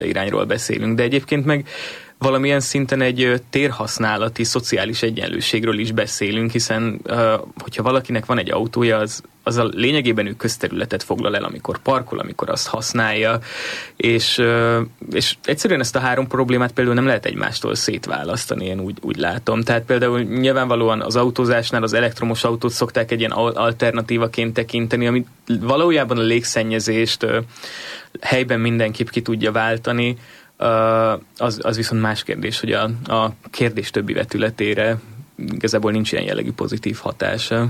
irányról beszélünk, de egyébként meg valamilyen szinten egy térhasználati, szociális egyenlőségről is beszélünk, hiszen hogyha valakinek van egy autója, az a lényegében ő közterületet foglal el, amikor parkol, amikor azt használja, és egyszerűen ezt a három problémát például nem lehet egymástól szétválasztani, én úgy látom. Tehát például nyilvánvalóan az autózásnál az elektromos autót szokták egy ilyen alternatívaként tekinteni, ami valójában a légszennyezést helyben mindenképp ki tudja váltani. Az viszont más kérdés, hogy a kérdés többi vetületére igazából nincs ilyen jellegű pozitív hatása.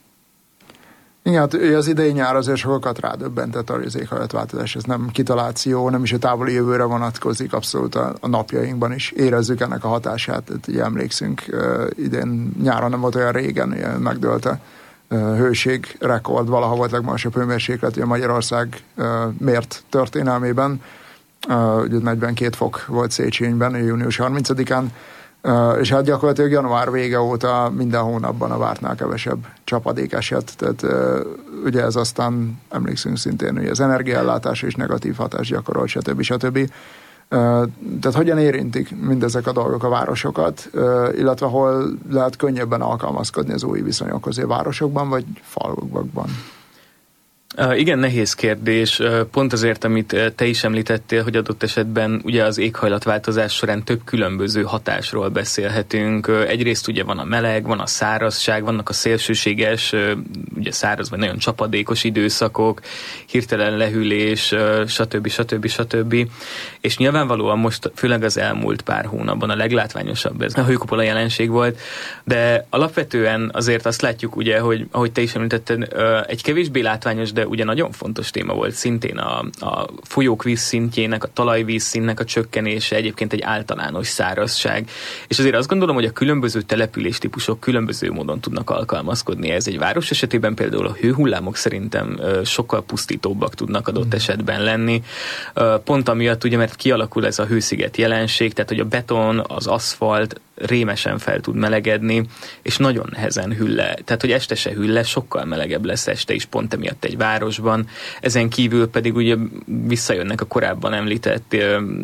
Igen, hát az idei nyár azért sokakat rádöbbentett az éghajlatváltozás, ez nem kitaláció, nem is a távoli jövőre vonatkozik, abszolút a napjainkban is érezzük ennek a hatását. Tehát, ugye emlékszünk, idén nyáron nem volt olyan régen, megdőlt a hőségrekord, valaha volt legmagasabb hőmérséklet, ugye Magyarország mért történelmében, ugye 42 fok volt Széchenyben, június 30-án, és hát gyakorlatilag január vége óta minden hónapban a vártnál kevesebb csapadék esett, tehát ugye ez aztán emlékszünk szintén, hogy az energiaellátásra is negatív hatást gyakorolt, stb. Tehát hogyan érintik mindezek a dolgok a városokat, illetve hol lehet könnyebben alkalmazkodni az új viszonyokhoz, a városokban vagy falvakban? Igen, nehéz kérdés. Pont azért, amit te is említettél, hogy adott esetben ugye az éghajlatváltozás során több különböző hatásról beszélhetünk. Egyrészt ugye van a meleg, van a szárazság, vannak a szélsőséges, ugye száraz vagy nagyon csapadékos időszakok, hirtelen lehűlés, stb. És nyilvánvalóan most, főleg az elmúlt pár hónapban a leglátványosabb ez a hőkupola jelenség volt, de alapvetően azért azt látjuk ugye, hogy ahogy te is említetted, egy kevésbé látványos, de ugye nagyon fontos téma volt szintén a folyók vízszintjének, a talajvízszintnek a csökkenése, egyébként egy általános szárazság. És azért azt gondolom, hogy a különböző településtípusok különböző módon tudnak alkalmazkodni. Ez egy város esetében például a hőhullámok szerintem sokkal pusztítóbbak tudnak adott esetben lenni. Pont amiatt ugye, mert kialakul ez a hősziget jelenség, tehát hogy a beton, az aszfalt rémesen fel tud melegedni, és nagyon nehezen hűl le. Tehát, hogy este se hűl le, sokkal melegebb lesz este is pont emiatt egy városban. Ezen kívül pedig ugye visszajönnek a korábban említett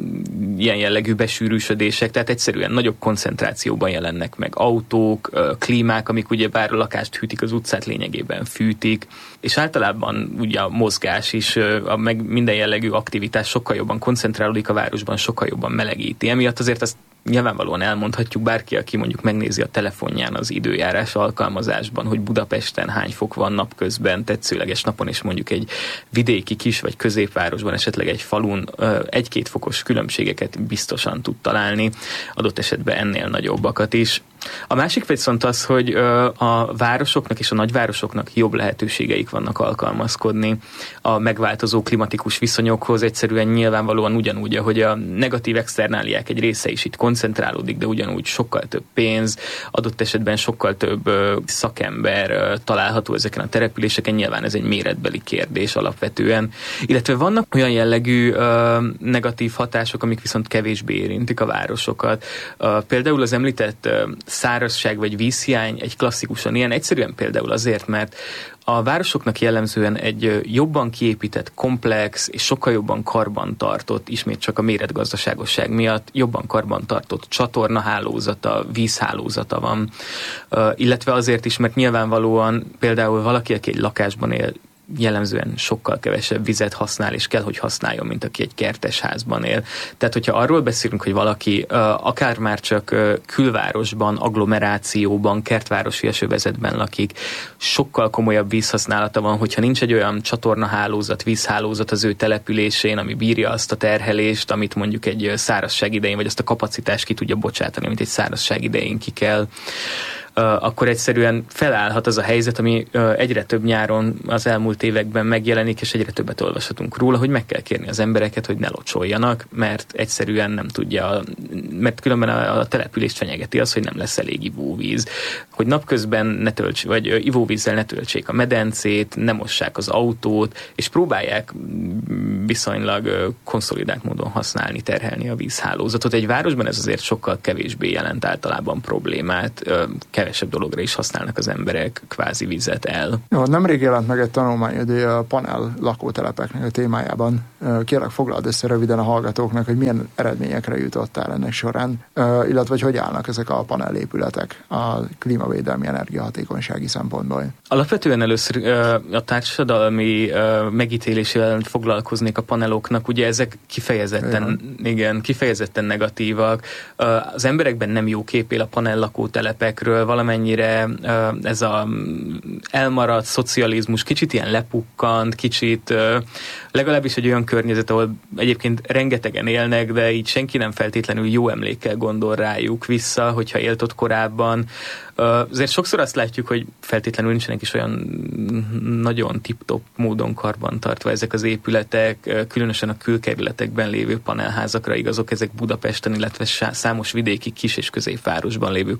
ilyen jellegű besűrűsödések, tehát egyszerűen nagyobb koncentrációban jelennek meg autók, klímák, amik ugye bár a lakást hűtik, az utcát lényegében fűtik, és általában ugye a mozgás is, meg minden jellegű aktivitás sokkal jobban koncentrálódik a városban, sokkal jobban melegíti. Emiatt azért azt nyilvánvalóan elmondhatjuk bárki, aki mondjuk megnézi a telefonján az időjárás alkalmazásban, hogy Budapesten hány fok van napközben, tetszőleges napon, és mondjuk egy vidéki kis vagy középvárosban, esetleg egy falun 1-2 fokos különbségeket biztosan tud találni, adott esetben ennél nagyobbakat is. A másik viszont az, hogy a városoknak és a nagyvárosoknak jobb lehetőségeik vannak alkalmazkodni a megváltozó klimatikus viszonyokhoz, egyszerűen nyilvánvalóan ugyanúgy, ahogy a negatív externáliák egy része is itt koncentrálódik, de ugyanúgy sokkal több pénz, adott esetben sokkal több szakember található ezeken a településeken, nyilván ez egy méretbeli kérdés alapvetően, illetve vannak olyan jellegű negatív hatások, amik viszont kevésbé érintik a városokat. Például az említett szárazság vagy vízhiány egy klasszikusan ilyen, egyszerűen például azért, mert a városoknak jellemzően egy jobban kiépített, komplex és sokkal jobban karbantartott, ismét csak a méretgazdaságosság miatt, jobban karbantartott csatornahálózata, vízhálózata van. Illetve azért is, mert nyilvánvalóan például valaki, aki egy lakásban él, jellemzően sokkal kevesebb vizet használ, és kell, hogy használjon, mint aki egy kertes házban él. Tehát, hogyha arról beszélünk, hogy valaki akár már csak külvárosban, agglomerációban, kertvárosi esővezetben lakik, sokkal komolyabb vízhasználata van, hogyha nincs egy olyan csatornahálózat, vízhálózat az ő településén, ami bírja azt a terhelést, amit mondjuk egy szárazság idején, vagy azt a kapacitást ki tudja bocsátani, amit egy szárazság idején ki kell, akkor egyszerűen felállhat az a helyzet, ami egyre több nyáron az elmúlt években megjelenik, és egyre többet olvashatunk róla, hogy meg kell kérni az embereket, hogy ne locsoljanak, mert egyszerűen nem tudja, mert különben a települést fenyegeti az, hogy nem lesz elég ivóvíz. Hogy napközben ne tölts, vagy ivóvízzel ne töltsék a medencét, ne mossák az autót, és próbálják viszonylag konszolidált módon használni, terhelni a vízhálózatot. Egy városban ez azért sokkal kevésbé jelent általában problémát, kevesebb dologra is használnak az emberek kvázi vizet el. Jó, nemrég jelent meg egy tanulmány a panel lakótelepeknek a témájában. Kérlek, foglald össze röviden a hallgatóknak, hogy milyen eredményekre jutottál ennek során, illetve hogy állnak ezek a panelépületek a klímavédelmi energiahatékonysági szempontból. Alapvetően először a társadalmi megítélésével foglalkoznék a paneloknak, ugye ezek kifejezetten negatívak. Az emberekben nem jó kép él a panel lakótelepekről, valamennyire ez a elmaradt szocializmus kicsit ilyen lepukkant, kicsit legalábbis egy olyan környezet, ahol egyébként rengetegen élnek, de így senki nem feltétlenül jó emlékkel gondol rájuk vissza, hogyha élt ott korábban. Azért sokszor azt látjuk, hogy feltétlenül nincsenek is olyan nagyon tip-top módon karbantartva ezek az épületek, különösen a külkerületekben lévő panelházakra igazok, ezek Budapesten, illetve számos vidéki kis- és középvárosban lévő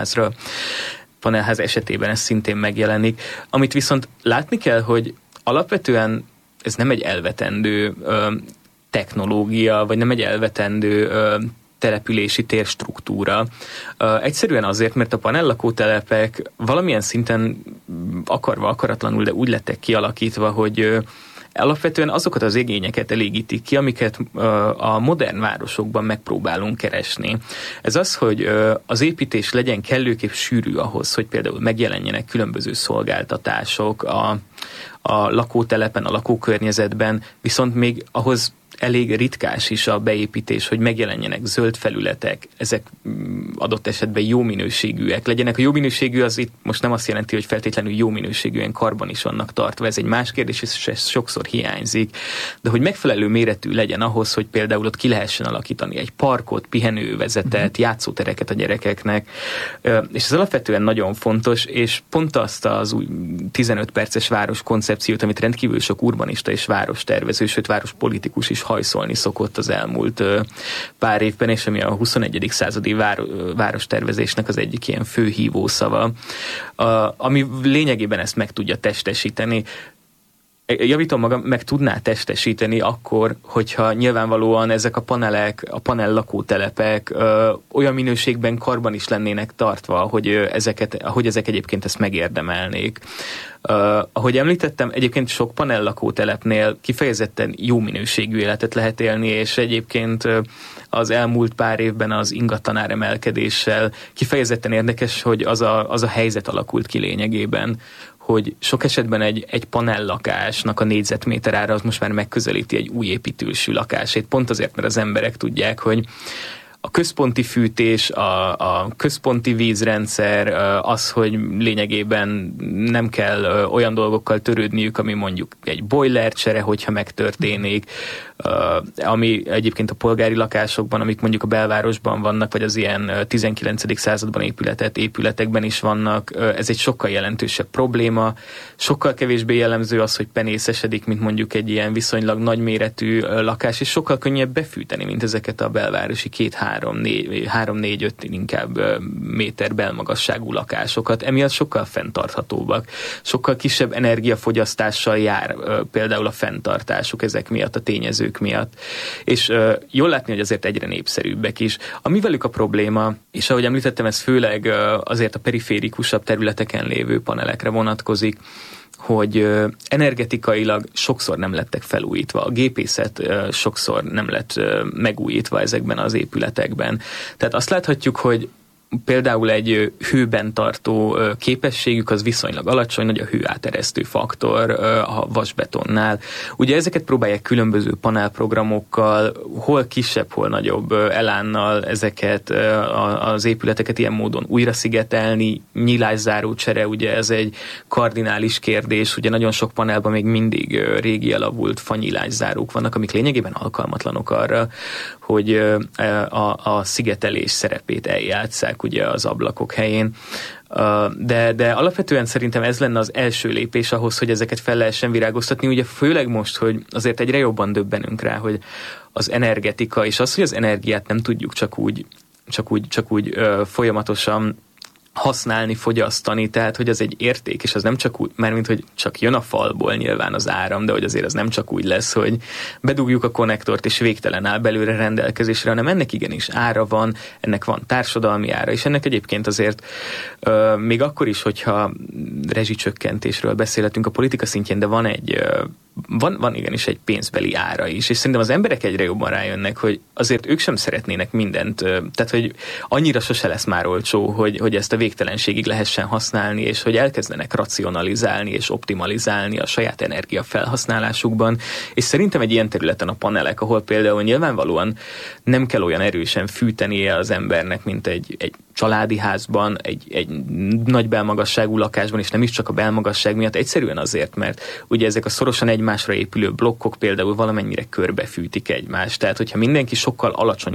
panelház esetében ez szintén megjelenik. Amit viszont látni kell, hogy alapvetően ez nem egy elvetendő technológia, vagy nem egy elvetendő települési térstruktúra. Egyszerűen azért, mert a panellakótelepek valamilyen szinten akarva, akaratlanul, de úgy lettek kialakítva, hogy alapvetően azokat az igényeket elégítik ki, amiket a modern városokban megpróbálunk keresni. Ez az, hogy az építés legyen kellőképp sűrű ahhoz, hogy például megjelenjenek különböző szolgáltatások a lakótelepen, a lakókörnyezetben, viszont még ahhoz elég ritkás is a beépítés, hogy megjelenjenek zöld felületek, ezek adott esetben jó minőségűek legyenek. A jó minőségű az itt most nem azt jelenti, hogy feltétlenül jó minőségűen karban is vannak tartva, ez egy más kérdés, és ez sokszor hiányzik, de hogy megfelelő méretű legyen ahhoz, hogy például ott ki lehessen alakítani egy parkot, pihenővezetet, játszótereket a gyerekeknek, és ez alapvetően nagyon fontos, és pont azt az új 15 perces város koncepciót, amit rendkívül sok urbanista és várostervező, sőt várospolitikus is hajszolni szokott az elmúlt pár évben, és ami a 21. századi várostervezésnek az egyik ilyen fő hívószava, ami lényegében ezt meg tudja testesíteni. Javítom magam, meg tudná testesíteni akkor, hogyha nyilvánvalóan ezek a panelek, a panel lakótelepek olyan minőségben karban is lennének tartva, hogy ezek egyébként ezt megérdemelnék. Ahogy említettem, egyébként sok panel lakótelepnél kifejezetten jó minőségű életet lehet élni, és egyébként az elmúlt pár évben az ingatlanár emelkedéssel kifejezetten érdekes, hogy az a helyzet alakult ki lényegében, hogy sok esetben egy panellakásnak a négyzetméter ára az most már megközelíti egy új építősű lakásét, pont azért, mert az emberek tudják, hogy a központi fűtés, a központi vízrendszer, az, hogy lényegében nem kell olyan dolgokkal törődniük, ami mondjuk egy boilercsere, hogyha megtörténik, ami egyébként a polgári lakásokban, amik mondjuk a belvárosban vannak, vagy az ilyen 19. században épületekben is vannak, ez egy sokkal jelentősebb probléma. Sokkal kevésbé jellemző az, hogy penészesedik, mint mondjuk egy ilyen viszonylag nagyméretű lakás, és sokkal könnyebb befűteni, mint ezeket a belvárosi 3-4-5 inkább méter belmagasságú lakásokat. Emiatt sokkal fenntarthatóbbak. Sokkal kisebb energiafogyasztással jár például a fenntartásuk ezek miatt, a tényezők miatt. És jól látni, hogy azért egyre népszerűbbek is. Ami velük a probléma, és ahogy említettem, ez főleg azért a periférikusabb területeken lévő panelekre vonatkozik, hogy energetikailag sokszor nem lettek felújítva. A gépészet sokszor nem lett megújítva ezekben az épületekben. Tehát azt láthatjuk, hogy például egy hőben tartó képességük az viszonylag alacsony, nagy a hőáteresztő faktor a vasbetonnál. Ugye ezeket próbálják különböző panelprogramokkal, hol kisebb, hol nagyobb elánnal ezeket az épületeket ilyen módon újra szigetelni, nyílászáró csere, ugye ez egy kardinális kérdés, ugye nagyon sok panelban még mindig régi elavult fanyílászárók vannak, amik lényegében alkalmatlanok arra, hogy a szigetelés szerepét eljátsszák ugye az ablakok helyén. De alapvetően szerintem ez lenne az első lépés ahhoz, hogy ezeket fel lehessen virágoztatni, ugye főleg most, hogy azért egyre jobban döbbenünk rá, hogy az energetika és az, hogy az energiát nem tudjuk csak úgy folyamatosan használni, fogyasztani, tehát hogy az egy érték, és az nem csak úgy, mármint hogy csak jön a falból nyilván az áram, de hogy azért az nem csak úgy lesz, hogy bedugjuk a konnektort, és végtelen áll belőle rendelkezésre, hanem ennek igenis ára van, ennek van társadalmi ára, és ennek egyébként azért még akkor is, hogyha rezsicsökkentésről beszélhetünk a politika szintjén, de van igenis egy pénzbeli ára is, és szerintem az emberek egyre jobban rájönnek, hogy azért ők sem szeretnének mindent, tehát hogy annyira sose lesz már olcsó, hogy ezt a végtelenségig lehessen használni, és hogy elkezdenek racionalizálni és optimalizálni a saját energiafelhasználásukban, és szerintem egy ilyen területen a panelek, ahol például nyilvánvalóan nem kell olyan erősen fűtenie az embernek, mint egy családi házban, egy nagy belmagasságú lakásban, és nem is csak a belmagasság miatt, egyszerűen azért, mert ugye ezek a szorosan egymásra épülő blokkok például valamennyire körbefűtik egymást. Tehát, hogyha mindenki sokkal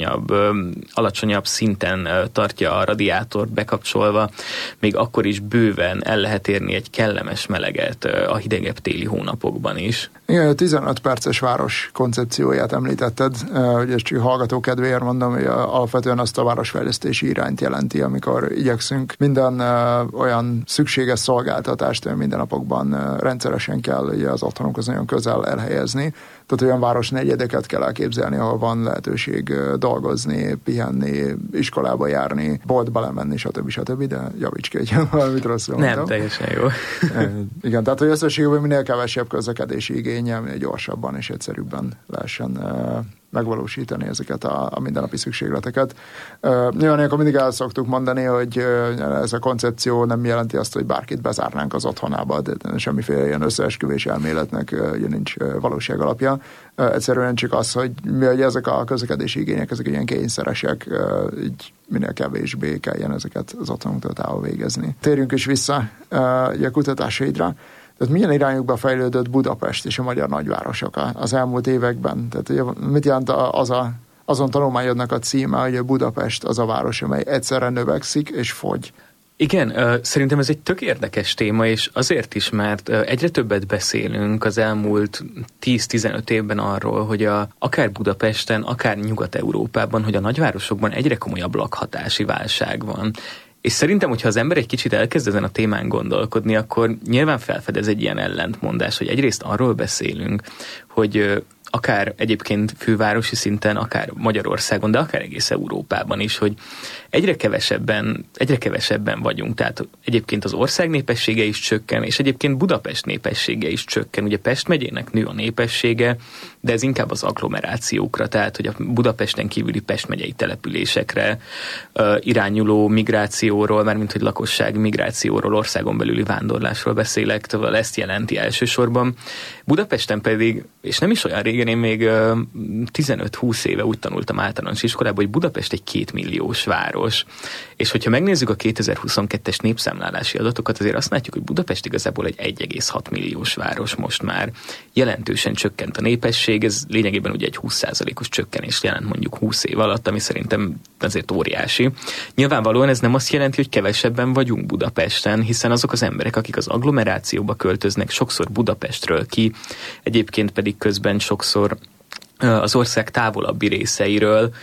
alacsonyabb szinten tartja a radiátort bekapcsolva, még akkor is bőven el lehet érni egy kellemes meleget a hidegebb téli hónapokban is. Igen, a 15 perces város koncepcióját említetted, hogy ezt csak hallgató kedvéért mondom, hogy alapvetően azt a városfejlesztési irányt jelenti, amikor igyekszünk minden olyan szükséges szolgáltatást mindennapokban rendszeresen kell ugye az otthonunkhoz nagyon közel elhelyezni. Tehát olyan városnegyedeket kell elképzelni, ahol van lehetőség dolgozni, pihenni, iskolába járni, boltba lemenni, stb. De javíts ki, hogy valamit rosszul mondtam. Nem, teljesen jó. Igen, tehát hogy összességében minél kevesebb közlekedési igényel, minél gyorsabban és egyszerűbben lehessen megvalósítani ezeket a mindennapi szükségleteket. Nyilván akkor mindig el szoktuk mondani, hogy ez a koncepció nem jelenti azt, hogy bárkit bezárnánk az otthonába, de semmiféle ilyen összeesküvés elméletnek ugye nincs valóság alapja. Egyszerűen csak az, hogy ezek a közlekedési igények, ezek ilyen kényszeresek, így minél kevésbé kelljen ezeket az otthonunktól távol végezni. Térjünk is vissza a kutatásaidra. Tehát milyen irányokba fejlődött Budapest és a magyar nagyvárosok az elmúlt években? Tehát ugye, mit jelent azon tanulmányodnak a címe, hogy a Budapest az a város, amely egyszerre növekszik és fogy? Igen, szerintem ez egy tök érdekes téma, és azért is, mert egyre többet beszélünk az elmúlt 10-15 évben arról, hogy akár Budapesten, akár Nyugat-Európában, hogy a nagyvárosokban egyre komolyabb lakhatási válság van. És szerintem, hogyha az ember egy kicsit elkezd ezen a témán gondolkodni, akkor nyilván felfedez egy ilyen ellentmondás, hogy egyrészt arról beszélünk, hogy akár egyébként fővárosi szinten, akár Magyarországon, de akár egész Európában is, hogy egyre kevesebben vagyunk. Tehát egyébként az ország népessége is csökken, és egyébként Budapest népessége is csökken. Ugye Pest megyének nő a népessége, de ez inkább az agglomerációkra, tehát hogy a Budapesten kívüli Pest megyei településekre irányuló migrációról, mármint hogy lakosság migrációról, országon belüli vándorlásról beszélek, tehát ezt jelenti elsősorban. Budapesten pedig, és nem is olyan régen, én még 15-20 éve úgy tanultam általános iskolában, hogy Budapest egy 2 milliós város. És hogyha megnézzük a 2022-es népszámlálási adatokat, azért azt látjuk, hogy Budapest igazából egy 1,6 milliós város most már. Jelentősen csökkent a népesség, ez lényegében ugye egy 20%-os csökkenést jelent mondjuk 20 év alatt, ami szerintem azért óriási. Nyilvánvalóan ez nem azt jelenti, hogy kevesebben vagyunk Budapesten, hiszen azok az emberek, akik az agglomerációba költöznek, sokszor Budapestről ki, egyébként pedig közben sokszor az ország távolabbi részeiről,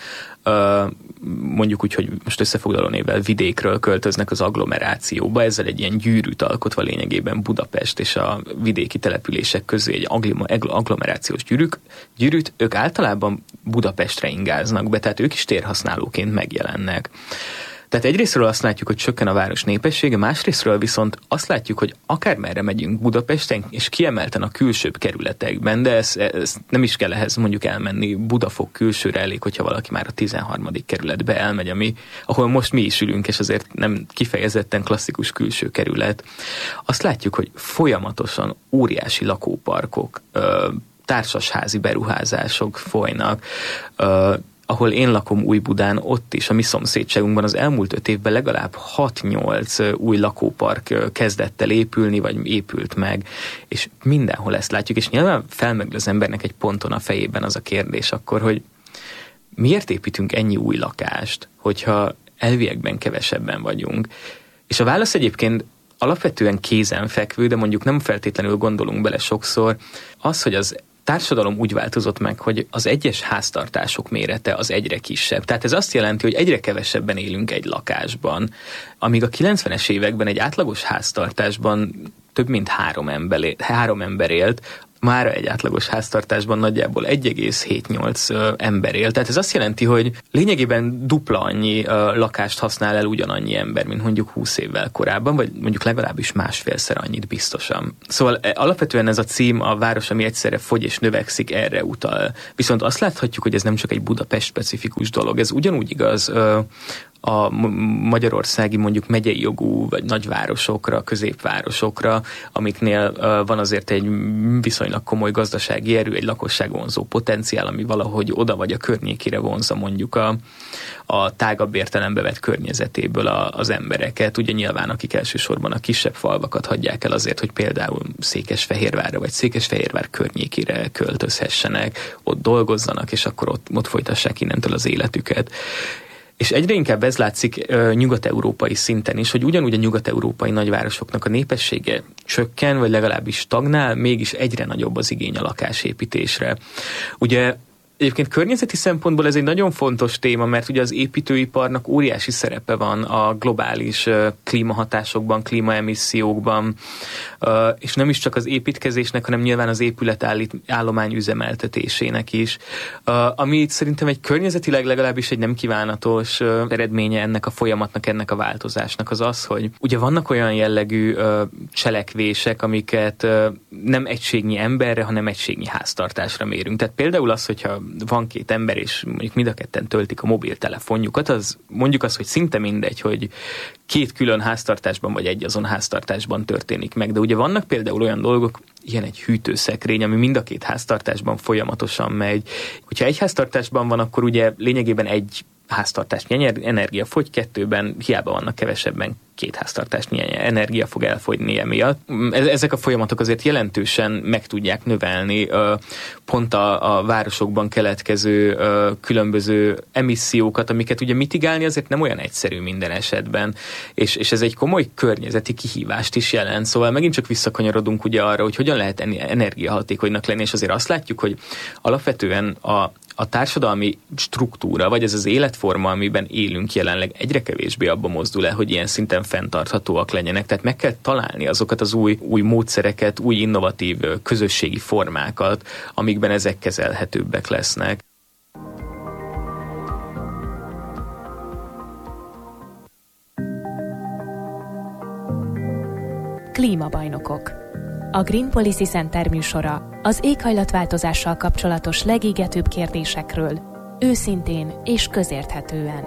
mondjuk úgy, hogy most összefoglaló névvel vidékről költöznek az agglomerációba, ezzel egy ilyen gyűrűt alkotva lényegében Budapest és a vidéki települések közé egy agglomerációs gyűrűt, ők általában Budapestre ingáznak be, tehát ők is térhasználóként megjelennek. Tehát egyrészről azt látjuk, hogy csökken a város népessége, másrészről viszont azt látjuk, hogy akármerre megyünk Budapesten, és kiemelten a külsőbb kerületekben, de ez nem is kell ehhez mondjuk elmenni Budafok külsőre, elég, hogyha valaki már a 13. kerületbe elmegy, ahol most mi is ülünk, és azért nem kifejezetten klasszikus külső kerület. Azt látjuk, hogy folyamatosan óriási lakóparkok, társasházi beruházások folynak, ahol én lakom Újbudán, ott is a mi szomszédságunkban az elmúlt 5 évben legalább 6-8 új lakópark kezdett el épülni, vagy épült meg, és mindenhol ezt látjuk, és nyilván felmerül az embernek egy ponton a fejében az a kérdés akkor, hogy miért építünk ennyi új lakást, hogyha elviekben kevesebben vagyunk. És a válasz egyébként alapvetően kézenfekvő, de mondjuk nem feltétlenül gondolunk bele sokszor, az, hogy az társadalom úgy változott meg, hogy az egyes háztartások mérete az egyre kisebb. Tehát ez azt jelenti, hogy egyre kevesebben élünk egy lakásban. Amíg a 90-es években egy átlagos háztartásban több mint 3 ember élt, már egy átlagos háztartásban nagyjából 1,78 ember él. Tehát ez azt jelenti, hogy lényegében dupla annyi lakást használ el ugyanannyi ember, mint mondjuk 20 évvel korábban, vagy mondjuk legalábbis másfélszer annyit biztosan. Szóval alapvetően ez a cím, a város, ami egyszerre fogy és növekszik, erre utal. Viszont azt láthatjuk, hogy ez nem csak egy Budapest-specifikus dolog, ez ugyanúgy igaz a magyarországi mondjuk megyei jogú vagy nagyvárosokra, középvárosokra, amiknél van azért egy viszonylag komoly gazdasági erő, egy lakosságvonzó potenciál, ami valahogy oda vagy a környékére vonzza mondjuk a tágabb értelembe vett környezetéből az embereket. Ugye nyilván akik elsősorban a kisebb falvakat hagyják el azért, hogy például Székesfehérvárra vagy Székesfehérvár környékére költözhessenek, ott dolgozzanak, és akkor ott folytassák innentől az életüket. És egyre inkább ez látszik nyugat-európai szinten is, hogy ugyanúgy a nyugat-európai nagyvárosoknak a népessége csökken, vagy legalábbis stagnál, mégis egyre nagyobb az igény a lakásépítésre. Ugye egyébként környezeti szempontból ez egy nagyon fontos téma, mert ugye az építőiparnak óriási szerepe van a globális klímahatásokban, klímaemissziókban, és nem is csak az építkezésnek, hanem nyilván az épületállomány üzemeltetésének is. Ami szerintem egy környezetileg legalábbis egy nem kívánatos eredménye ennek a folyamatnak, ennek a változásnak az az, hogy ugye vannak olyan jellegű cselekvések, amiket nem egységnyi emberre, hanem egységnyi háztartásra mérünk. Tehát például az, hogyha van 2 ember, és mondjuk mind a ketten töltik a mobiltelefonjukat, az mondjuk az, hogy szinte mindegy, hogy 2 külön háztartásban vagy egy azon háztartásban történik meg. De ugye vannak például olyan dolgok, ilyen egy hűtőszekrény, ami mind a 2 háztartásban folyamatosan megy. Hogyha egy háztartásban van, akkor ugye lényegében egy háztartásnyi energia fogy, 2-ben hiába vannak kevesebben, 2 háztartásnyi energia fog elfogyni emiatt. Ezek a folyamatok azért jelentősen meg tudják növelni pont a városokban keletkező különböző emissziókat, amiket ugye mitigálni azért nem olyan egyszerű minden esetben, és ez egy komoly környezeti kihívást is jelent. Szóval megint csak visszakanyarodunk ugye arra, hogy hogyan lehet energiahatékonynak lenni, és azért azt látjuk, hogy alapvetően a társadalmi struktúra, vagy ez az életforma, amiben élünk jelenleg, egyre kevésbé abba mozdul el, hogy ilyen szinten fenntarthatóak legyenek. Tehát meg kell találni azokat az új módszereket, új innovatív közösségi formákat, amikben ezek kezelhetőbbek lesznek. Klímabajnokok. A Green Policy Center műsora az éghajlatváltozással kapcsolatos legégetőbb kérdésekről, őszintén és közérthetően.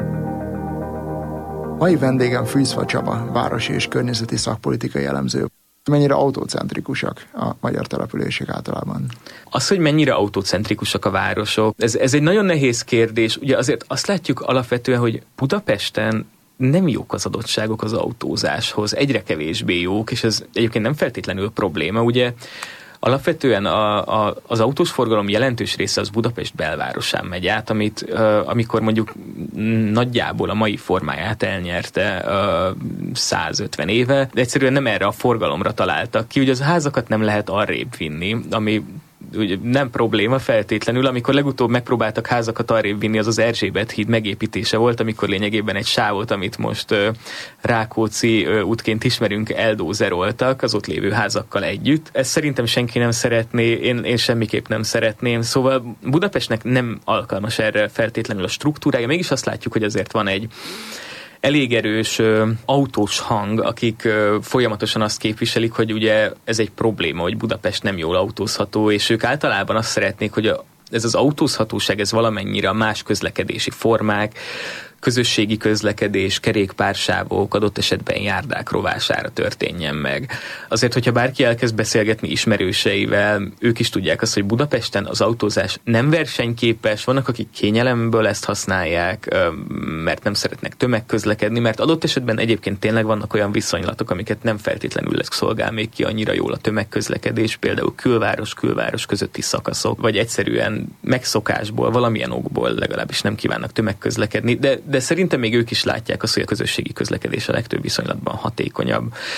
Mai vendégem Fűzfa Csaba, városi és környezeti szakpolitikai elemző. Mennyire autocentrikusak a magyar települések általában? Az, hogy mennyire autocentrikusak a városok, ez egy nagyon nehéz kérdés. Ugye azért azt látjuk alapvetően, hogy Budapesten nem jók az adottságok az autózáshoz, egyre kevésbé jók, és ez egyébként nem feltétlenül probléma. Ugye alapvetően az autós forgalom jelentős része az Budapest belvárosán megy át, amikor mondjuk nagyjából a mai formáját elnyerte 150 éve, de egyszerűen nem erre a forgalomra találtak ki. Ugye az házakat nem lehet arrébb vinni, ami ugye nem probléma feltétlenül. Amikor legutóbb megpróbáltak házakat arrébb vinni, az Erzsébet híd megépítése volt, amikor lényegében egy sávot, amit most Rákóczi útként ismerünk, eldózeroltak az ott lévő házakkal együtt. Ezt szerintem senki nem szeretné, én semmiképp nem szeretném. Szóval Budapestnek nem alkalmas erre feltétlenül a struktúrája. Mégis azt látjuk, hogy azért van egy elég erős autós hang, akik folyamatosan azt képviselik, hogy ugye ez egy probléma, hogy Budapest nem jól autózható, és ők általában azt szeretnék, hogy ez az autózhatóság, ez valamennyire a más közlekedési formák, közösségi közlekedés, kerékpársávok, adott esetben járdák rovására történjen meg. Azért, hogyha bárki elkezd beszélgetni ismerőseivel, ők is tudják azt, hogy Budapesten az autózás nem versenyképes, vannak, akik kényelemből ezt használják, mert nem szeretnek tömegközlekedni, mert adott esetben egyébként tényleg vannak olyan viszonylatok, amiket nem feltétlenül szolgál még ki annyira jól a tömegközlekedés, például külváros közötti szakaszok, vagy egyszerűen megszokásból, valamilyen okból legalábbis nem kívánnak tömegközlekedni, de szerintem még ők is látják azt, hogy a közösségi közlekedés a legtöbb viszonylatban hatékonyabb.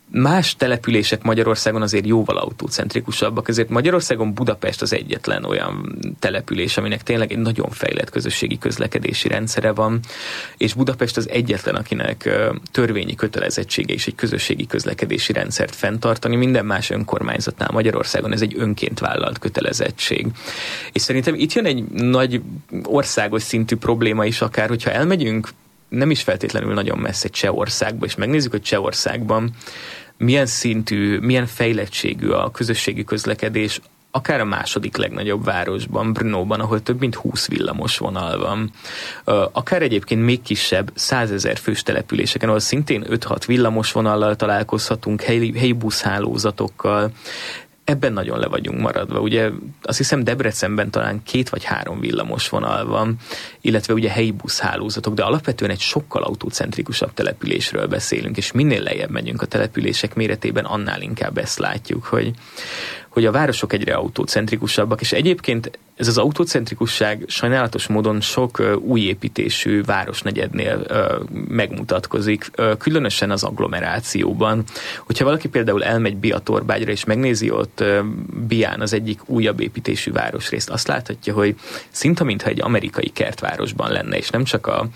Más települések Magyarországon azért jóval autócentrikusabbak, ezért Magyarországon Budapest az egyetlen olyan település, aminek tényleg egy nagyon fejlett közösségi közlekedési rendszere van, és Budapest az egyetlen, akinek törvényi kötelezettsége is egy közösségi közlekedési rendszert fenntartani, minden más önkormányzatnál Magyarországon ez egy önként vállalt kötelezettség. És szerintem itt jön egy nagy országos szintű probléma is akár, hogyha elmegyünk nem is feltétlenül nagyon messze Csehországba, és megnézzük, hogy Csehországban milyen szintű, milyen fejlettségű a közösségi közlekedés, akár a második legnagyobb városban, Brnóban, ahol több mint 20 villamos vonal van. Akár egyébként még kisebb, 100 000 fős településeken, ahol szintén 5-6 villamos vonallal találkozhatunk, helyi buszhálózatokkal. Ebben nagyon le vagyunk maradva. Ugye azt hiszem Debrecenben talán 2 vagy 3 villamos vonal van, illetve ugye helyi buszhálózatok, de alapvetően egy sokkal autócentrikusabb településről beszélünk, és minél lejjebb megyünk a települések méretében, annál inkább ezt látjuk, hogy a városok egyre autócentrikusabbak, és egyébként ez az autócentrikusság sajnálatos módon sok új építésű városnegyednél megmutatkozik, különösen az agglomerációban. Hogyha valaki például elmegy Biatorbágyra, és megnézi ott Bián az egyik újabb építésű városrészt, azt láthatja, hogy szinte mintha egy amerikai kertvárosban lenne, és nem csak a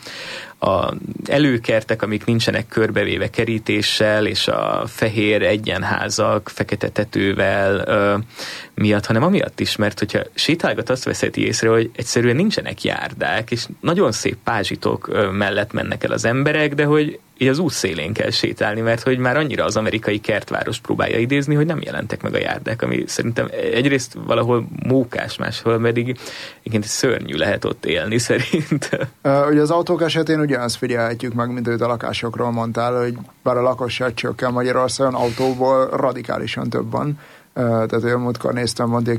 előkertek, amik nincsenek körbevéve kerítéssel, és a fehér egyenházak fekete tetővel miatt, hanem amiatt is, mert hogyha sétálgat, azt veszeti észre, hogy egyszerűen nincsenek járdák, és nagyon szép pázsitok mellett mennek el az emberek, de hogy így az út szélén kell sétálni, mert hogy már annyira az amerikai kertváros próbálja idézni, hogy nem jelentek meg a járdák, ami szerintem egyrészt valahol mókás, máshol pedig igen, szörnyű lehet ott élni szerint. Ugye az autók esetén ugyanazt figyelhetjük meg, mint őt a lakásokról mondtál, hogy bár a lakosság csökken Magyarországon, autóból radikálisan több van. Tehát olyan múltkor néztem, mondja,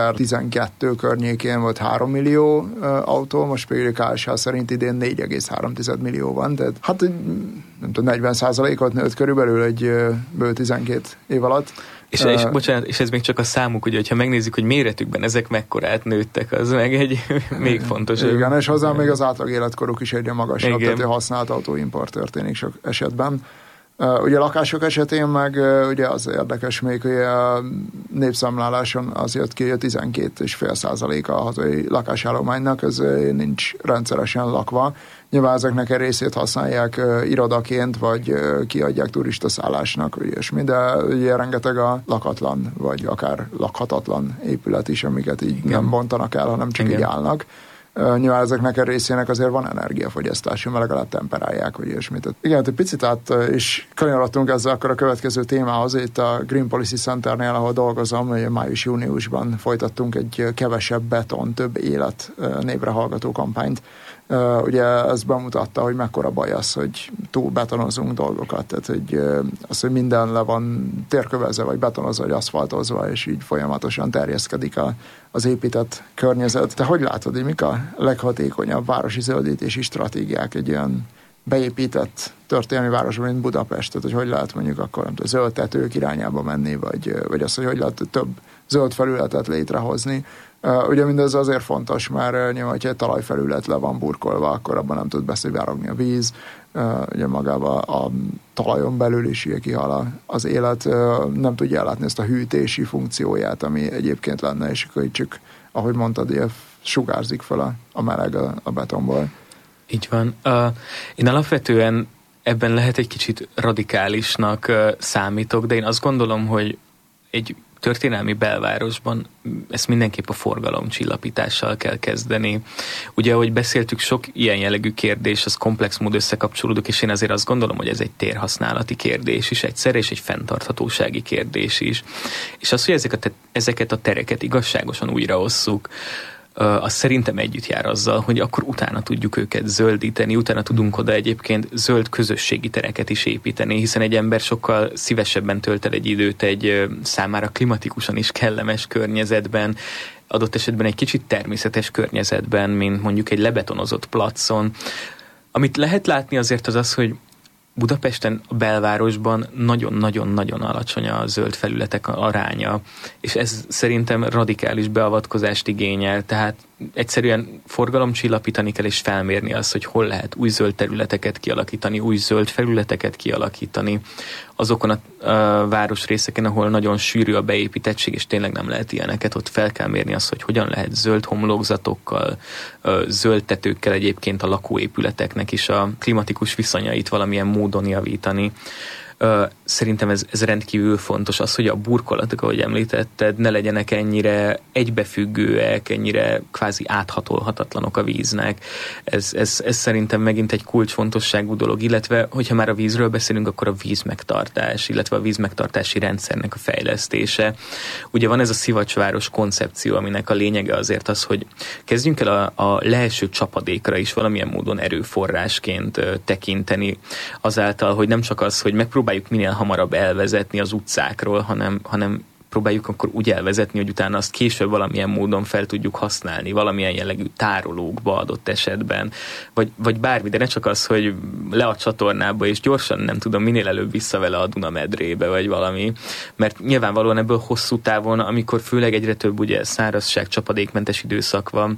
2012 környékén volt 3 millió autó, most pedig a KSH szerint idén 4,3 millió van, tehát hát nem tudom, 40%-ot nőtt körülbelül egy bő 12 év alatt. És bocsánat, és ez még csak a számuk, ugye, hogyha megnézzük, hogy méretükben ezek mekkorát nőttek, az meg egy még fontosabb. Igen, és hozzá még az átlag életkoruk is egyre magasabb, igen. Tehát a használt autóimport történik sok esetben. Ugye a lakások esetén meg ugye az érdekes még, hogy a népszámláláson az jött ki, hogy 12,5% a hazai lakásállománynak, ez nincs rendszeresen lakva. Nyilván ezeknek egy részét használják irodaként, vagy kiadják turistaszállásnak, vagy ilyesmi, de ugye rengeteg a lakatlan, vagy akár lakhatatlan épület is, amiket így igen. nem bontanak el, hanem csak igen. így állnak. Nyilván ezeknek a részének azért van energiafogyasztású, mert legalább temperálják, vagy ilyesmit. Igen, egy picit át is kanyarodtunk ezzel akkor a következő témához, itt a Green Policy Centernél, ahol dolgozom, május-júniusban folytattunk egy kevesebb beton, több élet névre hallgató kampányt. Ugye ez bemutatta, hogy mekkora baj az, hogy túl betonozunk dolgokat, tehát hogy az, hogy minden le van térkövezve, vagy betonozva, vagy aszfaltozva, és így folyamatosan terjeszkedik az épített környezet. Te hogy látod, hogy mik a leghatékonyabb városi zöldítési stratégiák egy olyan beépített történelmi városban, mint Budapest? Tehát, hogy lehet mondjuk akkor nem tudom, zöld tetők irányába menni, vagy az, hogy lehet több zöld felületet létrehozni. Ugye mindez azért fontos, mert nyilván, hogyha egy talajfelület le van burkolva, akkor abban nem tud beszivárogni a víz, ugye magában a talajon belül is kihal az élet, nem tudja ellátni ezt a hűtési funkcióját, ami egyébként lenne, és akkor csak, ahogy mondtad, ilyen sugárzik fel a meleg a betonból. Így van. Én alapvetően ebben lehet egy kicsit radikálisnak számítok, de én azt gondolom, hogy egy történelmi belvárosban ezt mindenképp a forgalomcsillapítással kell kezdeni. Ugye, ahogy beszéltük, sok ilyen jellegű kérdés, az komplex mód összekapcsolódik, és én azért azt gondolom, hogy ez egy térhasználati kérdés is egyszerre, és egy fenntarthatósági kérdés is. És az, hogy ezeket a tereket igazságosan újraosszuk, az szerintem együtt jár azzal, hogy akkor utána tudjuk őket zöldíteni, utána tudunk oda egyébként zöld közösségi tereket is építeni, hiszen egy ember sokkal szívesebben tölt el egy időt egy számára klimatikusan is kellemes környezetben, adott esetben egy kicsit természetes környezetben, mint mondjuk egy lebetonozott placon. Amit lehet látni azért az, hogy Budapesten, a belvárosban nagyon-nagyon-nagyon alacsony a zöld felületek aránya, és ez szerintem radikális beavatkozást igényel, tehát egyszerűen forgalomcsillapítani kell, és felmérni azt, hogy hol lehet új zöld területeket kialakítani, új zöld felületeket kialakítani azokon a városrészeken, ahol nagyon sűrű a beépítettség, és tényleg nem lehet ilyeneket. Ott fel kell mérni azt, hogy hogyan lehet zöld homlokzatokkal, zöld tetőkkel egyébként a lakóépületeknek is a klimatikus viszonyait valamilyen módon javítani. Szerintem ez rendkívül fontos, az, hogy a burkolatok, ahogy említetted, ne legyenek ennyire egybefüggőek, ennyire kvázi áthatolhatatlanok a víznek. Ez szerintem megint egy kulcsfontosságú dolog, illetve hogyha már a vízről beszélünk, akkor a vízmegtartás, illetve a vízmegtartási rendszernek a fejlesztése. Ugye van ez a szivacsváros koncepció, aminek a lényege azért az, hogy kezdjünk el a leeső csapadékra is valamilyen módon erőforrásként tekinteni, azáltal, hogy nem csak az, hogy megpróbáljuk minél hamarabb elvezetni az utcákról, hanem próbáljuk akkor úgy elvezetni, hogy utána azt később valamilyen módon fel tudjuk használni, valamilyen jellegű tárolókba adott esetben, vagy bármi, de ne csak az, hogy le a csatornába, és gyorsan, nem tudom, minél előbb vissza vele a Duna medrébe, vagy valami, mert nyilvánvalóan ebből hosszú távon, amikor főleg egyre több ugye szárazság, csapadékmentes időszak van,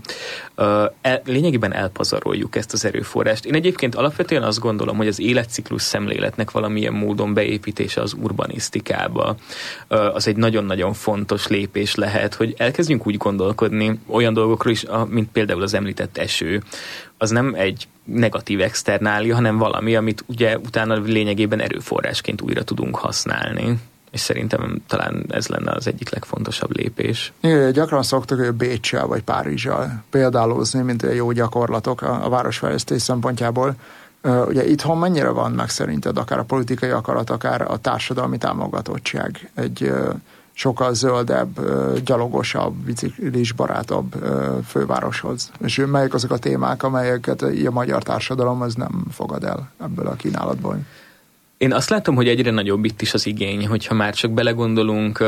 lényegében elpazaroljuk ezt az erőforrást. Én egyébként alapvetően azt gondolom, hogy az életciklus szemléletnek valamilyen módon beépítése az urbanisztikába, az egy nagyon-nagyon fontos lépés lehet, hogy elkezdjünk úgy gondolkodni olyan dolgokról is, mint például az említett eső. Az nem egy negatív externália, hanem valami, amit ugye utána lényegében erőforrásként újra tudunk használni. És szerintem talán ez lenne az egyik legfontosabb lépés. Igen, gyakran szoktuk, hogy Béccsel vagy Párizsal példálózni, mint jó gyakorlatok a városfejlesztés szempontjából. Ugye itthon mennyire van meg szerinted akár a politikai akarat, akár a társadalmi támogatottság egy sokkal zöldebb, gyalogosabb, biciklisbarátabb fővároshoz? És melyik azok a témák, amelyeket a magyar társadalom az nem fogad el ebből a kínálatból? Én azt látom, hogy egyre nagyobb itt is az igény, hogyha már csak belegondolunk,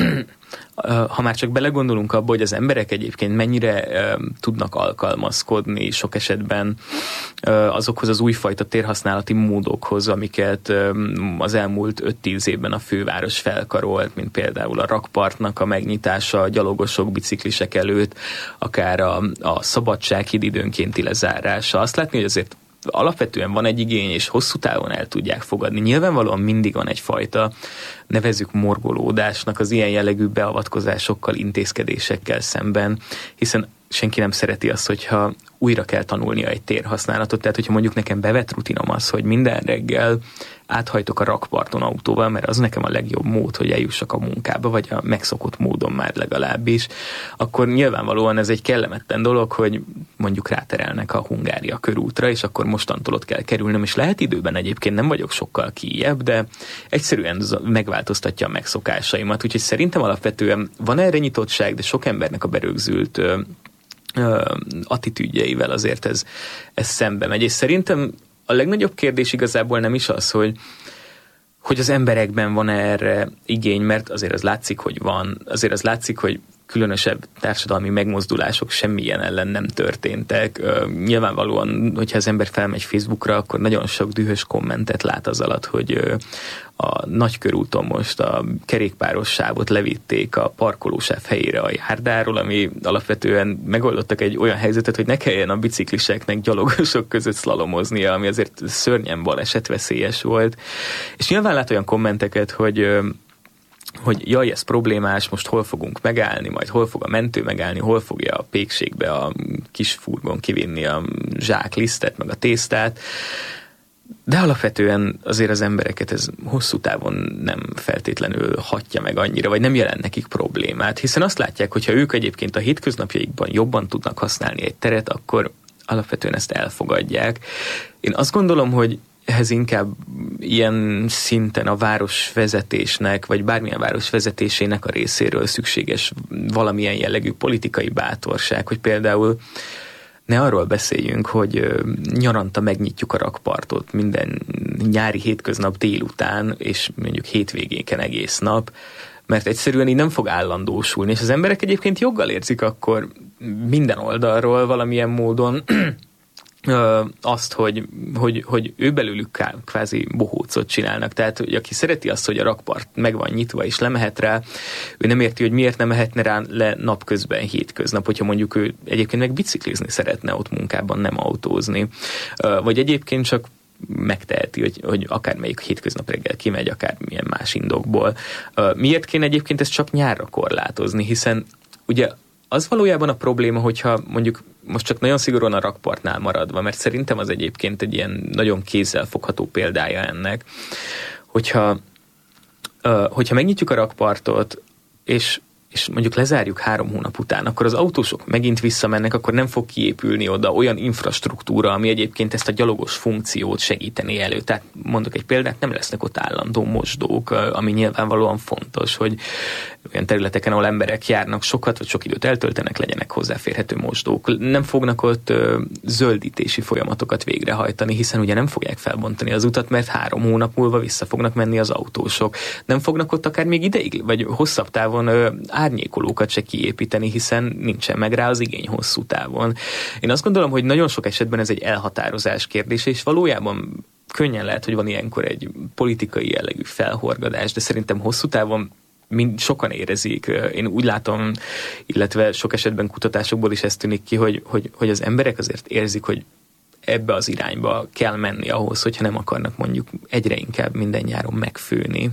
abba, hogy az emberek egyébként mennyire tudnak alkalmazkodni sok esetben azokhoz az újfajta térhasználati módokhoz, amiket az elmúlt 5-10 évben a főváros felkarolt, mint például a rakpartnak a megnyitása a gyalogosok, biciklisek előtt, akár a Szabadsághíd időnkénti lezárása. Azt látni, hogy azért alapvetően van egy igény, és hosszú távon el tudják fogadni. Nyilvánvalóan mindig van egyfajta, nevezzük morgolódásnak az ilyen jellegű beavatkozásokkal, intézkedésekkel szemben, hiszen senki nem szereti azt, hogyha újra kell tanulnia egy térhasználatot. Tehát, hogyha mondjuk nekem bevett rutinom az, hogy minden reggel áthajtok a rakparton autóval, mert az nekem a legjobb mód, hogy eljussak a munkába, vagy a megszokott módon már legalábbis, akkor nyilvánvalóan ez egy kellemetlen dolog, hogy mondjuk ráterelnek a Hungária körútra, és akkor mostantól ott kell kerülnöm, és lehet időben egyébként nem vagyok sokkal kijebb, de egyszerűen megváltoztatja a megszokásaimat. Úgyhogy szerintem alapvetően van erre nyitottság, de sok embernek a berögzült attitűdjeivel azért ez szembe megy. És szerintem a legnagyobb kérdés igazából nem is az, hogy az emberekben van erre igény, mert azért az látszik, hogy van, azért az látszik, hogy különösebb társadalmi megmozdulások semmilyen ellen nem történtek. Nyilvánvalóan, hogyha az ember felmegy Facebookra, akkor nagyon sok dühös kommentet lát az alatt, hogy a Nagykörúton most a kerékpáros sávot levitték a parkolósáv helyére a járdáról, ami alapvetően megoldottak egy olyan helyzetet, hogy ne kelljen a bicikliseknek gyalogosok között szlalomoznia, ami azért szörnyen balesetveszélyes volt. És nyilván lát olyan kommenteket, hogy jaj, ez problémás, most hol fogunk megállni, majd hol fog a mentő megállni, hol fogja a pékségbe a kis furgon kivinni a zsáklisztet, meg a tésztát. De alapvetően azért az embereket ez hosszú távon nem feltétlenül hatja meg annyira, vagy nem jelent nekik problémát, hiszen azt látják, hogyha ők egyébként a hétköznapjaikban jobban tudnak használni egy teret, akkor alapvetően ezt elfogadják. Én azt gondolom, hogy ehhez inkább ilyen szinten a városvezetésnek, vagy bármilyen város vezetésének a részéről szükséges valamilyen jellegű politikai bátorság, hogy például ne arról beszéljünk, hogy nyaranta megnyitjuk a rakpartot minden nyári hétköznap délután, és mondjuk hétvégéken egész nap, mert egyszerűen így nem fog állandósulni, és az emberek egyébként joggal érzik akkor minden oldalról valamilyen módon, azt, hogy ő belőlük kvázi bohócot csinálnak. Tehát, hogy aki szereti azt, hogy a rakpart meg van nyitva és lemehet rá, ő nem érti, hogy miért nem mehetne rá le napközben, hétköznap, hogyha mondjuk ő egyébként meg biciklizni szeretne ott munkában, nem autózni. Vagy egyébként csak megteheti, hogy akármelyik hétköznap reggel kimegy, akármilyen más indokból. Miért kéne egyébként ezt csak nyárra korlátozni? Hiszen ugye az valójában a probléma, hogyha mondjuk most csak nagyon szigorúan a rakpartnál maradva, mert szerintem az egyébként egy ilyen nagyon kézzelfogható példája ennek, hogyha megnyitjuk a rakpartot, és mondjuk lezárjuk 3 hónap után, akkor az autósok megint visszamennek, akkor nem fog kiépülni oda olyan infrastruktúra, ami egyébként ezt a gyalogos funkciót segíteni elő. Tehát mondok egy példát, nem lesznek ott állandó mosdók, ami nyilvánvalóan fontos, hogy olyan területeken, ahol emberek járnak sokat, vagy sok időt eltöltenek, legyenek hozzáférhető mosdók. Nem fognak ott zöldítési folyamatokat végrehajtani, hiszen ugye nem fogják felbontani az utat, mert 3 hónap múlva vissza fognak menni az autósok. Nem fognak ott akár még ideig, vagy hosszabb távon árnyékolókat se kiépíteni, hiszen nincsen meg rá az igény hosszú távon. Én azt gondolom, hogy nagyon sok esetben ez egy elhatározás kérdése, és valójában könnyen lehet, hogy van ilyenkor egy politikai jellegű felhorgadás, de szerintem hosszú távon sokan érezik. Én úgy látom, illetve sok esetben kutatásokból is ez tűnik ki, hogy az emberek azért érzik, hogy ebbe az irányba kell menni ahhoz, hogyha nem akarnak mondjuk egyre inkább minden nyáron megfőni.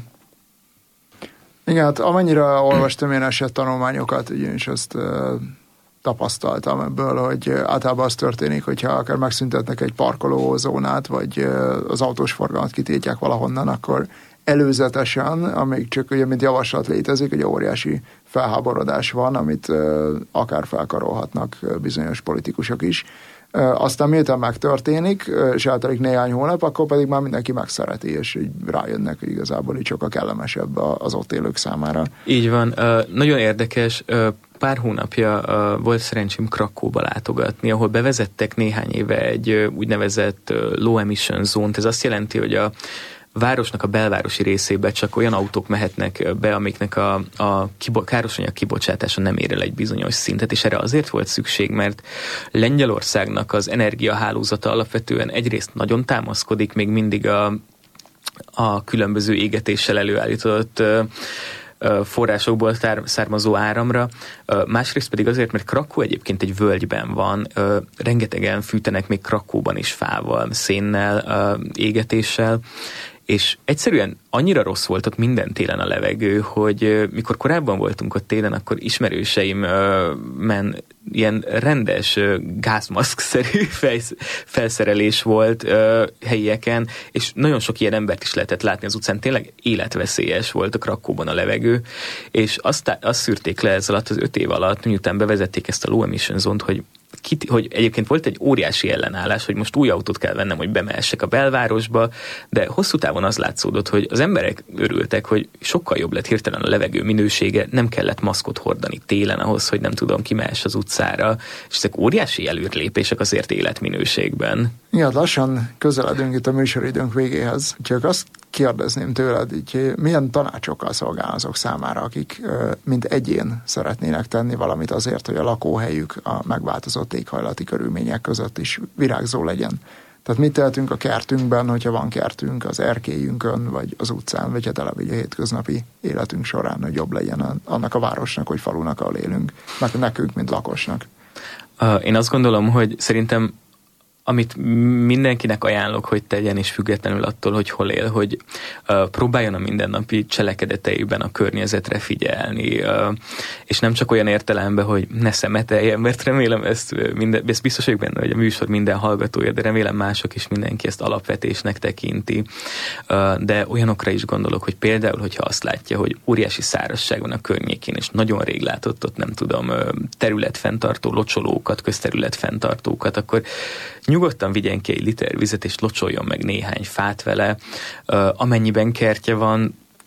Igen, hát amennyire olvastam én esettanulmányokat, ugyanis azt tapasztaltam ebből, hogy általában az történik, hogyha akár megszüntetnek egy parkolózónát, vagy az autós forgalmat kitiltják valahonnan, akkor előzetesen, amíg csak ugye, mint javaslat létezik, hogy óriási felháborodás van, amit akár felkarolhatnak bizonyos politikusok is. Aztán miután megtörténik, és eltelik néhány hónap, akkor pedig már mindenki megszereti, és így rájönnek, hogy igazából így sokkal kellemesebb az ott élők számára. Így van. Nagyon érdekes. Pár hónapja volt szerencsém Krakóba látogatni, ahol bevezettek néhány éve egy úgynevezett low emission zónt. Ez azt jelenti, hogy a városnak a belvárosi részébe csak olyan autók mehetnek be, amiknek a károsanyag kibocsátása nem ér el egy bizonyos szintet, és erre azért volt szükség, mert Lengyelországnak az energiahálózata alapvetően egyrészt nagyon támaszkodik még mindig a különböző égetéssel előállított forrásokból származó áramra, másrészt pedig azért, mert Krakó egyébként egy völgyben van, rengetegen fűtenek még Krakóban is fával, szénnel, égetéssel, és egyszerűen annyira rossz volt ott minden télen a levegő, hogy mikor korábban voltunk ott télen, akkor ismerőseimmen ilyen rendes gázmaszk-szerű felszerelés volt helyieken, és nagyon sok ilyen embert is lehetett látni az utcán, tényleg életveszélyes volt a Krakóban a levegő, és azt szűrték le ez alatt az 5 év alatt, miután bevezették ezt a low emission zónt, hogy egyébként volt egy óriási ellenállás, hogy most új autót kell vennem, hogy bemehessek a belvárosba, de hosszú távon az látszódott, hogy az emberek örültek, hogy sokkal jobb lett hirtelen a levegő minősége, nem kellett maszkot hordani télen ahhoz, hogy nem tudom, kimehess az utcára, és ezek óriási előrelépések azért életminőségben. Igen, lassan közeledünk itt a műsoridőnk végéhez. Csak azt kérdezném tőled, így milyen tanácsokkal szolgál azok számára, akik mint egyén szeretnének tenni valamit azért, hogy a lakóhelyük a megváltozott éghajlati körülmények között is virágzó legyen. Tehát mit tehetünk a kertünkben, hogyha van kertünk, az erkélyünkön, vagy az utcán, vagy a hétköznapi életünk során, hogy jobb legyen annak a városnak, vagy falunak, ahol élünk, meg nekünk, mint lakosnak. Én azt gondolom, hogy szerintem amit mindenkinek ajánlok, hogy tegyen, és függetlenül attól, hogy hol él, hogy próbáljon a mindennapi cselekedeteiben a környezetre figyelni, és nem csak olyan értelemben, hogy ne szemeteljen, mert remélem ezt biztos vagyok benne, hogy a műsor minden hallgatója, de remélem mások is, mindenki ezt alapvetésnek tekinti, de olyanokra is gondolok, hogy például, hogyha azt látja, hogy óriási szárazság van a környékén, és nagyon rég látott ott, nem tudom, területfenntartó locsolókat, közterületfenntartókat, akkor nyugodtan vigyen ki egy liter vizet, és locsoljon meg néhány fát vele. Amennyiben kertje van,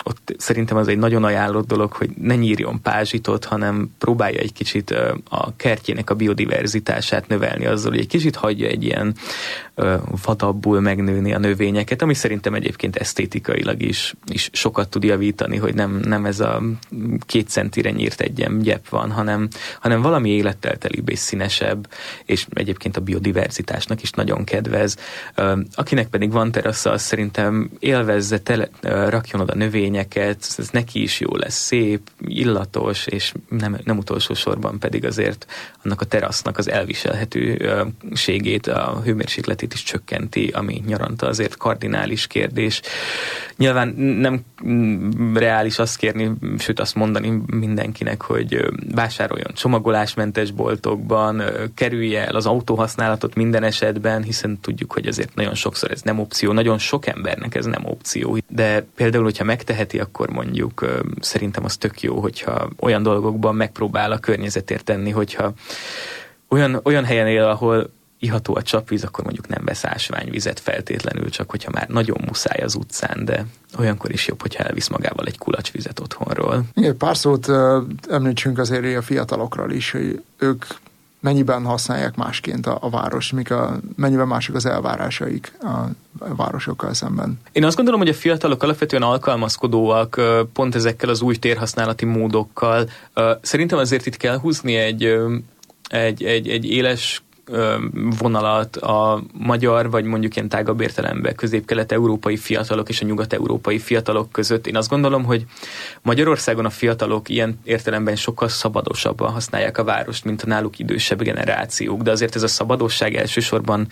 ott szerintem az egy nagyon ajánlott dolog, hogy ne nyírjon pázsitot, hanem próbálja egy kicsit a kertjének a biodiverzitását növelni azzal, hogy egy kicsit hagyja egy ilyen vadabbul megnőni a növényeket, ami szerintem egyébként esztétikailag is sokat tud javítani, hogy nem ez a 2 centire nyírt egy gyep van, hanem valami élettel telibb és színesebb, és egyébként a biodiverzitásnak is nagyon kedvez. Akinek pedig van terasza, az szerintem élvezze, rakjon oda növényeket, ez neki is jó lesz, szép, illatos, és nem utolsó sorban pedig azért annak a terasznak az elviselhetőségét, a hőmérsékletét is csökkenti, ami nyaranta azért kardinális kérdés. Nyilván nem reális azt kérni, sőt azt mondani mindenkinek, hogy vásároljon csomagolásmentes boltokban, kerülje el az autóhasználatot minden esetben, hiszen tudjuk, hogy azért nagyon sokszor ez nem opció, nagyon sok embernek ez nem opció, de például, hogyha megteheti, akkor mondjuk szerintem az tök jó, hogyha olyan dolgokban megpróbál a környezetért tenni, hogyha olyan helyen él, ahol iható a csapvíz, akkor mondjuk nem vesz ásványvizet feltétlenül, csak hogyha már nagyon muszáj az utcán, de olyankor is jobb, hogyha elvisz magával egy kulacsvizet otthonról. Igen, pár szót említsünk azért a fiatalokról is, hogy ők mennyiben használják másként a várost, mennyiben mások az elvárásaik a városokkal szemben. Én azt gondolom, hogy a fiatalok alapvetően alkalmazkodóak pont ezekkel az új térhasználati módokkal. Szerintem azért itt kell húzni egy éles vonalat a magyar, vagy mondjuk ilyen tágabb értelemben közép-kelet-európai fiatalok és a nyugat-európai fiatalok között. Én azt gondolom, hogy Magyarországon a fiatalok ilyen értelemben sokkal szabadosabban használják a várost, mint a náluk idősebb generációk, de azért ez a szabadosság elsősorban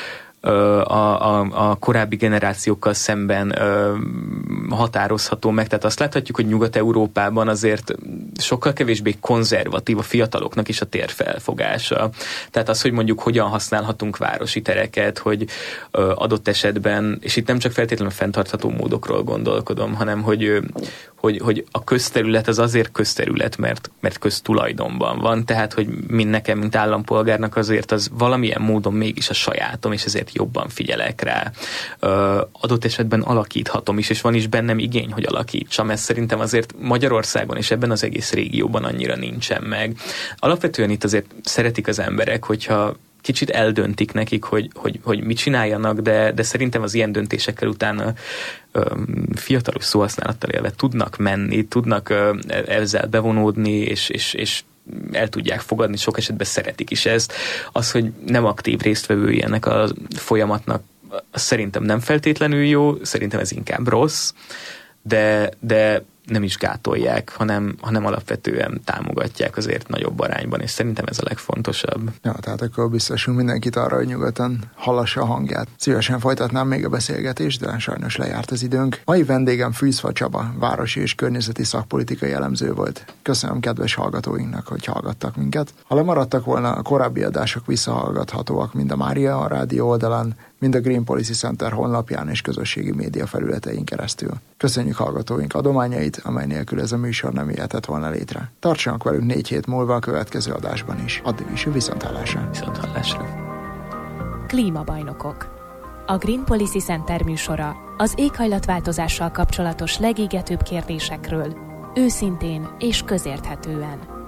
a korábbi generációkkal szemben határozható meg. Tehát azt láthatjuk, hogy Nyugat-Európában azért sokkal kevésbé konzervatív a fiataloknak is a térfelfogása. Tehát az, hogy mondjuk hogyan használhatunk városi tereket, hogy adott esetben, és itt nem csak feltétlenül fenntartható módokról gondolkodom, hanem hogy a közterület az azért közterület, mert köztulajdonban van. Tehát, hogy nekem, mint állampolgárnak azért az valamilyen módon mégis a sajátom, és ezért jobban figyelek rá. Adott esetben alakíthatom is, és van is bennem igény, hogy alakítsam. Ez szerintem azért Magyarországon és ebben az egész régióban annyira nincsen meg. Alapvetően itt azért szeretik az emberek, hogyha kicsit eldöntik nekik, hogy mit csináljanak, de szerintem az ilyen döntésekkel utána fiatalos szóhasználattal élve tudnak menni, tudnak ezzel bevonódni, és el tudják fogadni, sok esetben szeretik is ezt. Az, hogy nem aktív résztvevői ennek a folyamatnak, az szerintem nem feltétlenül jó, szerintem ez inkább rossz, de nem is gátolják, hanem alapvetően támogatják azért nagyobb arányban, és szerintem ez a legfontosabb. Ja, tehát akkor biztosunk mindenkit arra, hogy nyugodtan hallassa a hangját. Szívesen folytatnám még a beszélgetést, de sajnos lejárt az időnk. Mai vendégem Fűzfa Csaba, városi és környezeti szakpolitikai elemző volt. Köszönöm kedves hallgatóinknak, hogy hallgattak minket. Ha lemaradtak volna, a korábbi adások visszahallgathatóak mind a Mária Rádió oldalán, mind a Green Policy Center honlapján és közösségi média felületein keresztül. Köszönjük hallgatóink adományait, amely nélkül ez a műsor nem jöhetett volna létre. Tartsanak velünk 4 hét múlva a következő adásban is. Addig is viszonthallásra. Viszonthallásra. Klímabajnokok. A Green Policy Center műsora az éghajlatváltozással kapcsolatos legégetőbb kérdésekről őszintén és közérthetően.